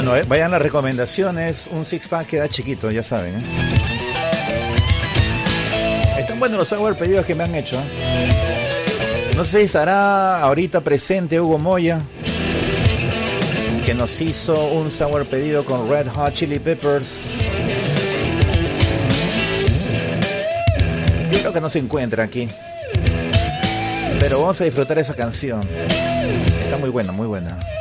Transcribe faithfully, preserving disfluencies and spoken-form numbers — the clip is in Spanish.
Bueno, eh, vayan las recomendaciones. Un six pack queda chiquito, ya saben, ¿eh? Están buenos los sour pedidos que me han hecho, ¿eh? No sé si estará ahorita presente Hugo Moya, que nos hizo un sour pedido con Red Hot Chili Peppers. Yo creo que no se encuentra aquí, pero vamos a disfrutar esa canción. Está muy buena, muy buena.